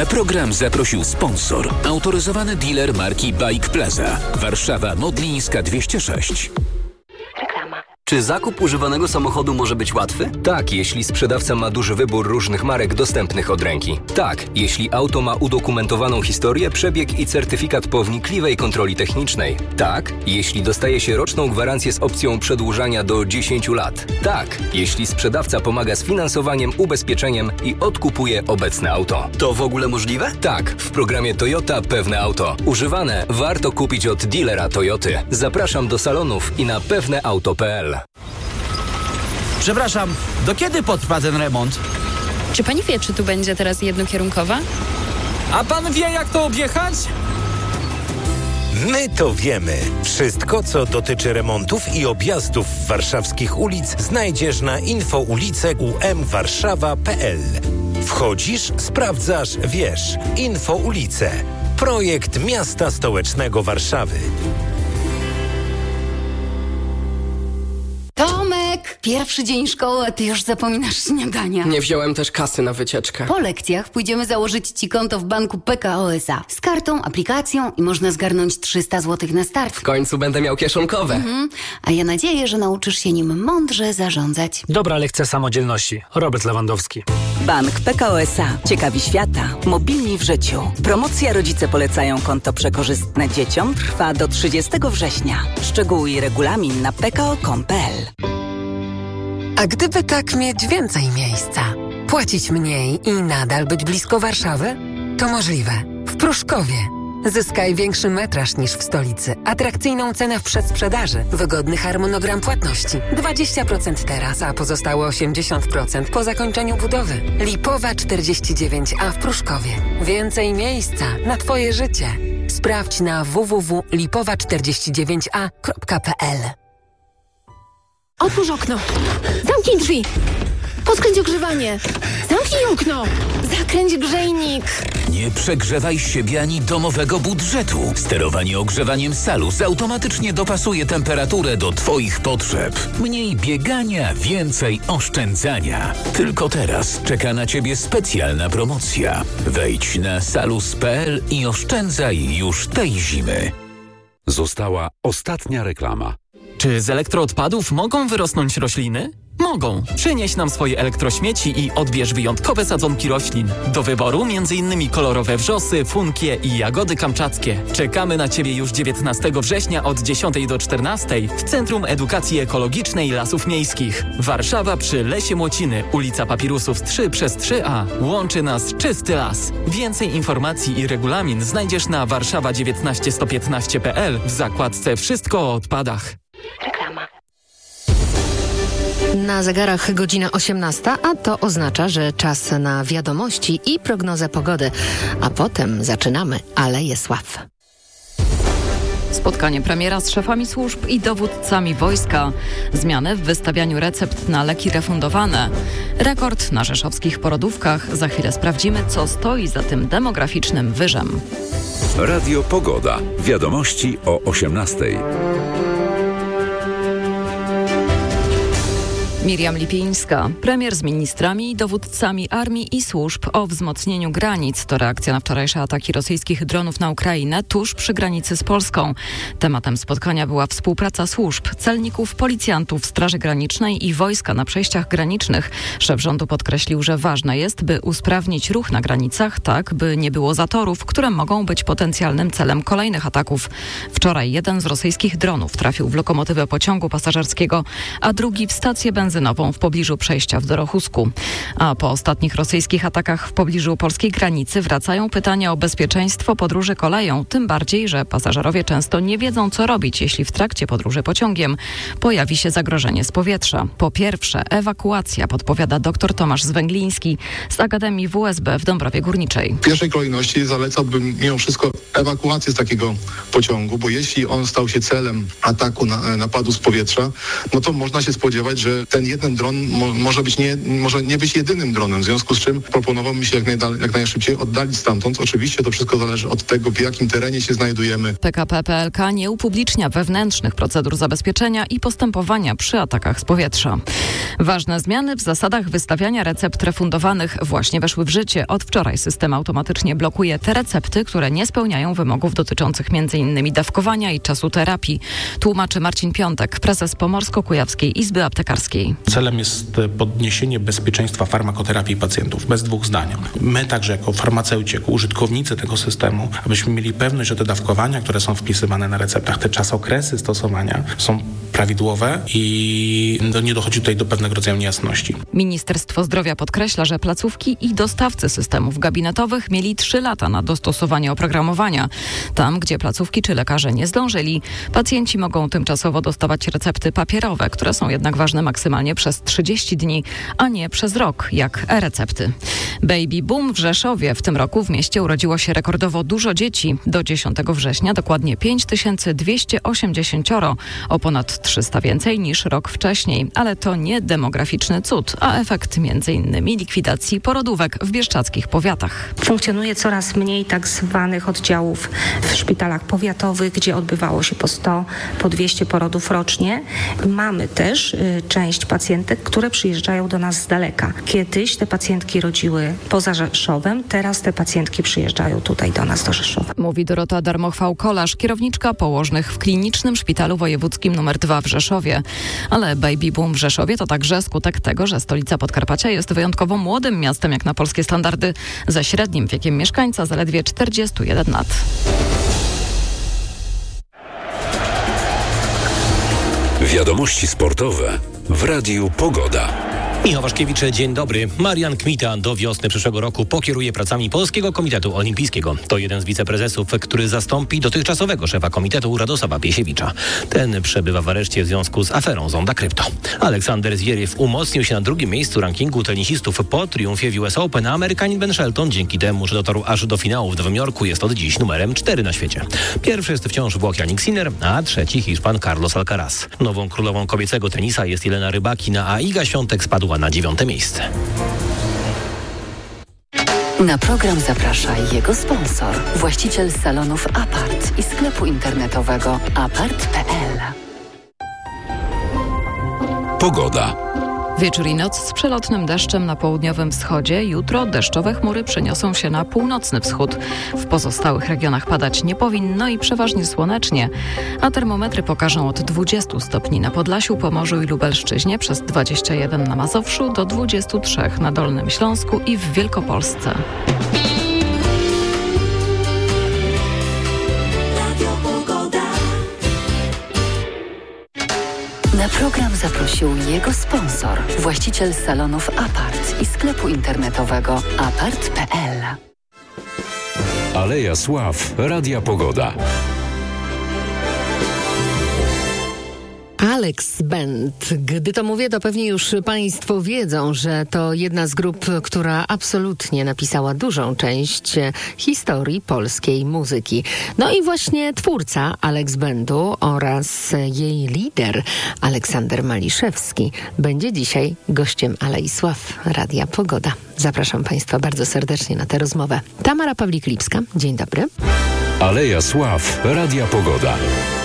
Na program zaprosił sponsor, autoryzowany dealer marki Bike Plaza, Warszawa Modlińska 206. Reklama. Czy zakup używanego samochodu może być łatwy? Tak, jeśli sprzedawca ma duży wybór różnych marek dostępnych od ręki. Tak, jeśli auto ma udokumentowaną historię, przebieg i certyfikat po wnikliwej kontroli technicznej. Tak, jeśli dostaje się roczną gwarancję z opcją przedłużania do 10 lat. Tak, jeśli sprzedawca pomaga z finansowaniem, ubezpieczeniem i odkupuje obecne auto. To w ogóle możliwe? Tak, w programie Toyota Pewne Auto. Używane warto kupić od dealera Toyoty. Zapraszam do salonów i na pewneauto.pl. Przepraszam, do kiedy potrwa ten remont? Czy pani wie, czy tu będzie teraz jednokierunkowa? A pan wie, jak to objechać? My to wiemy. Wszystko, co dotyczy remontów i objazdów warszawskich ulic, znajdziesz na infoulice.umwarszawa.pl. Wchodzisz, sprawdzasz, wiesz. Infoulice. Projekt Miasta Stołecznego Warszawy. Tomek! Pierwszy dzień szkoły, a ty już zapominasz śniadania. Nie wziąłem też kasy na wycieczkę. Po lekcjach pójdziemy założyć ci konto w banku PKO SA. Z kartą, aplikacją i można zgarnąć 300 zł na start. W końcu będę miał kieszonkowe. A ja nadzieję, że nauczysz się nim mądrze zarządzać. Dobra lekcja samodzielności. Robert Lewandowski. Bank PKO SA. Ciekawi świata. Mobilni w życiu. Promocja Rodzice polecają konto przekorzystne dzieciom trwa do 30 września. Szczegóły i regulamin na pko.com.pl. A gdyby tak mieć więcej miejsca, płacić mniej i nadal być blisko Warszawy? To możliwe. W Pruszkowie. Zyskaj większy metraż niż w stolicy, atrakcyjną cenę w przedsprzedaży, wygodny harmonogram płatności, 20% teraz, a pozostałe 80% po zakończeniu budowy. Lipowa 49A w Pruszkowie. Więcej miejsca na Twoje życie. Sprawdź na www.lipowa49a.pl. Otwórz okno. Zamknij drzwi. Podkręć ogrzewanie. Zamknij okno. Zakręć grzejnik. Nie przegrzewaj siebie ani domowego budżetu. Sterowanie ogrzewaniem Salus automatycznie dopasuje temperaturę do Twoich potrzeb. Mniej biegania, więcej oszczędzania. Tylko teraz czeka na Ciebie specjalna promocja. Wejdź na salus.pl i oszczędzaj już tej zimy. Została ostatnia reklama. Czy z elektroodpadów mogą wyrosnąć rośliny? Mogą. Przynieś nam swoje elektrośmieci i odbierz wyjątkowe sadzonki roślin. Do wyboru m.in. kolorowe wrzosy, funkie i jagody kamczackie. Czekamy na Ciebie już 19 września od 10 do 14 w Centrum Edukacji Ekologicznej Lasów Miejskich. Warszawa przy Lesie Młociny, ulica Papirusów 3/3A. Łączy nas czysty las. Więcej informacji i regulamin znajdziesz na warszawa19115.pl w zakładce Wszystko o odpadach. Reklama. Na zegarach godzina 18, a to oznacza, że czas na wiadomości i prognozę pogody. A potem zaczynamy Alejesław. Spotkanie premiera z szefami służb i dowódcami wojska. Zmiany w wystawianiu recept na leki refundowane. Rekord na rzeszowskich porodówkach. Za chwilę sprawdzimy, co stoi za tym demograficznym wyżem. Radio Pogoda. Wiadomości o 18:00. Miriam Lipińska. Premier z ministrami i dowódcami armii i służb o wzmocnieniu granic. To reakcja na wczorajsze ataki rosyjskich dronów na Ukrainę tuż przy granicy z Polską. Tematem spotkania była współpraca służb, celników, policjantów, Straży Granicznej i wojska na przejściach granicznych. Szef rządu podkreślił, że ważne jest, by usprawnić ruch na granicach tak, by nie było zatorów, które mogą być potencjalnym celem kolejnych ataków. Wczoraj jeden z rosyjskich dronów trafił w lokomotywę pociągu pasażerskiego, a drugi w stację benzynową w pobliżu przejścia w Dorochusku. A po ostatnich rosyjskich atakach w pobliżu polskiej granicy wracają pytania o bezpieczeństwo podróży koleją, tym bardziej, że pasażerowie często nie wiedzą, co robić, jeśli w trakcie podróży pociągiem pojawi się zagrożenie z powietrza. Po pierwsze, ewakuacja, podpowiada dr Tomasz Zwęgliński z Akademii WSB w Dąbrowie Górniczej. W pierwszej kolejności zalecałbym mimo wszystko ewakuację z takiego pociągu, bo jeśli on stał się celem ataku napadu z powietrza, no to można się spodziewać, że ten ten jeden dron może nie być jedynym dronem, w związku z czym proponowałbym się jak najszybciej oddalić stamtąd. Oczywiście to wszystko zależy od tego, w jakim terenie się znajdujemy. PKP PLK nie upublicznia wewnętrznych procedur zabezpieczenia i postępowania przy atakach z powietrza. Ważne zmiany w zasadach wystawiania recept refundowanych właśnie weszły w życie. Od wczoraj system automatycznie blokuje te recepty, które nie spełniają wymogów dotyczących m.in. dawkowania i czasu terapii. Tłumaczy Marcin Piątek, prezes Pomorsko-Kujawskiej Izby Aptekarskiej. Celem jest podniesienie bezpieczeństwa farmakoterapii pacjentów, bez dwóch zdań. My także jako farmaceuci, jako użytkownicy tego systemu, abyśmy mieli pewność, że te dawkowania, które są wpisywane na receptach, te czasokresy stosowania są prawidłowe i nie dochodzi tutaj do pewnego rodzaju niejasności. Ministerstwo Zdrowia podkreśla, że placówki i dostawcy systemów gabinetowych mieli 3 lata na dostosowanie oprogramowania. Tam, gdzie placówki czy lekarze nie zdążyli, pacjenci mogą tymczasowo dostawać recepty papierowe, które są jednak ważne maksymalnie przez 30 dni, a nie przez rok, jak e-recepty. Baby boom w Rzeszowie. W tym roku w mieście urodziło się rekordowo dużo dzieci. Do 10 września dokładnie 5280, o ponad 300 więcej niż rok wcześniej. Ale to nie demograficzny cud, a efekt m.in. likwidacji porodówek w bieszczadzkich powiatach. Funkcjonuje coraz mniej tak zwanych oddziałów w szpitalach powiatowych, gdzie odbywało się po 100, po 200 porodów rocznie. Mamy też część pacjentek, które przyjeżdżają do nas z daleka. Kiedyś te pacjentki rodziły poza Rzeszowem, teraz te pacjentki przyjeżdżają tutaj do nas do Rzeszowa. Mówi Dorota Darmochwał-Kolarz, kierowniczka położnych w Klinicznym Szpitalu Wojewódzkim nr 2 w Rzeszowie. Ale baby boom w Rzeszowie to także skutek tego, że stolica Podkarpacia jest wyjątkowo młodym miastem jak na polskie standardy, ze średnim wiekiem mieszkańca zaledwie 41 lat. Wiadomości sportowe w Radiu Pogoda. Michał Waszkiewicz, dzień dobry. Marian Kmita do wiosny przyszłego roku pokieruje pracami Polskiego Komitetu Olimpijskiego. To jeden z wiceprezesów, który zastąpi dotychczasowego szefa komitetu Radosława Piesiewicza. Ten przebywa w areszcie w związku z aferą Zonda Krypto. Aleksander Zwieriew umocnił się na drugim miejscu rankingu tenisistów po triumfie w US Open, a Amerykanin Ben Shelton dzięki temu, że dotarł aż do finału w Nowym Jorku, jest od dziś numerem 4 na świecie. Pierwszy jest wciąż Włoch Jannik Sinner, a trzeci Hiszpan Carlos Alcaraz. Nową królową kobiecego tenisa jest Jelena Rybakina, a Iga Świątek spadła na 9. miejsce. Na program zaprasza jego sponsor, właściciel salonów Apart i sklepu internetowego apart.pl. Pogoda. Wieczór i noc z przelotnym deszczem na południowym wschodzie. Jutro deszczowe chmury przeniosą się na północny wschód. W pozostałych regionach padać nie powinno i przeważnie słonecznie. A termometry pokażą od 20 stopni na Podlasiu, Pomorzu i Lubelszczyźnie, przez 21 na Mazowszu, do 23 na Dolnym Śląsku i w Wielkopolsce. Na program zaprosił jego sponsor, właściciel salonów Apart i sklepu internetowego apart.pl. Aleja Sław, Radia Pogoda. Alex Band. Gdy to mówię, to pewnie już Państwo wiedzą, że to jedna z grup, która absolutnie napisała dużą część historii polskiej muzyki. No i właśnie twórca Alex Bandu oraz jej lider Aleksander Maliszewski będzie dzisiaj gościem Alei Sław Radia Pogoda. Zapraszam Państwa bardzo serdecznie na tę rozmowę. Tamara Pawlik-Lipska, dzień dobry. Aleja Sław, Radia Pogoda.